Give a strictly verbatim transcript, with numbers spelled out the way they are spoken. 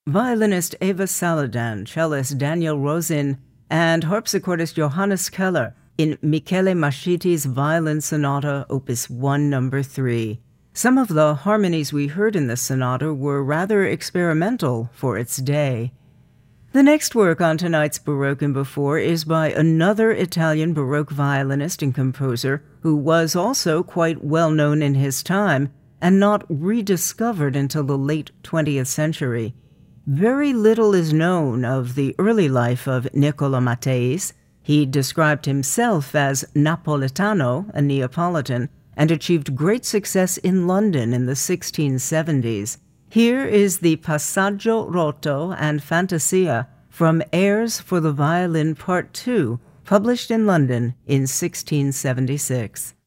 Violinist Eva Saladan, cellist Daniel Rosin, and harpsichordist Johannes Keller in Michele Masciti's Violin Sonata, Opus one, Number three. Some of the harmonies we heard in this sonata were rather experimental for its day. The next work on tonight's Baroque and Before is by another Italian Baroque violinist and composer who was also quite well known in his time and not rediscovered until the late twentieth century. Very little is known of the early life of Niccolo Matteis. He described himself as Napolitano, a Neapolitan, and achieved great success in London in the sixteen seventies. Here is the Passaggio Rotto and Fantasia from Airs for the Violin Part two, published in London in sixteen seventy-six.